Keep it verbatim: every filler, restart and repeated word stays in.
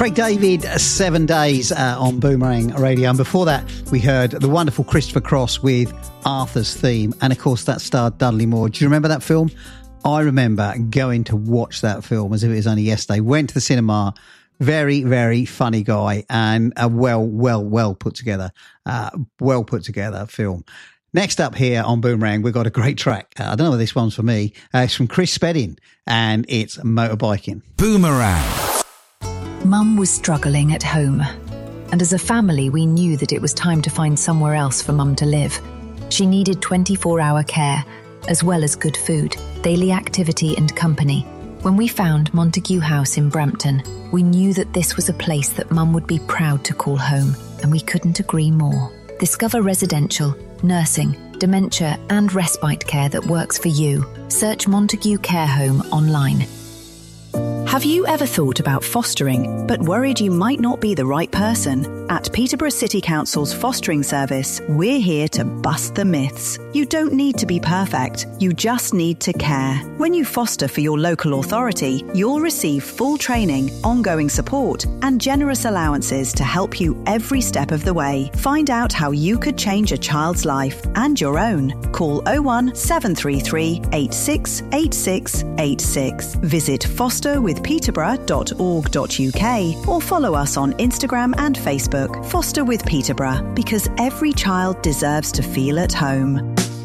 Craig David, Seven Days uh, on Boomerang Radio. And before that, we heard the wonderful Christopher Cross with Arthur's Theme. And of course, that starred Dudley Moore. Do you remember that film? I remember going to watch that film as if it was only yesterday. Went to the cinema. Very, very funny guy and a well, well, well put together, uh, well put together film. Next up here on Boomerang, we've got a great track. Uh, I don't know whether this one's for me. Uh, it's from Chris Spedding and it's Motorbiking. Boomerang. Mum was struggling at home. And as a family, we knew that it was time to find somewhere else for Mum to live. She needed twenty-four hour care, as well as good food, daily activity and company. When we found Montague House in Brampton, we knew that this was a place that Mum would be proud to call home, and we couldn't agree more. Discover residential, nursing, dementia and respite care that works for you. Search Montague Care Home online. Have you ever thought about fostering, but worried you might not be the right person? At Peterborough City Council's fostering service, we're here to bust the myths. You don't need to be perfect, you just need to care. When you foster for your local authority, you'll receive full training, ongoing support, and generous allowances to help you every step of the way. Find out how you could change a child's life and your own. Call oh one seven three three eight six eight six eight six. Visit foster with peterborough dot org dot U K or follow us on Instagram and Facebook. Foster with Peterborough, because every child deserves to feel at home.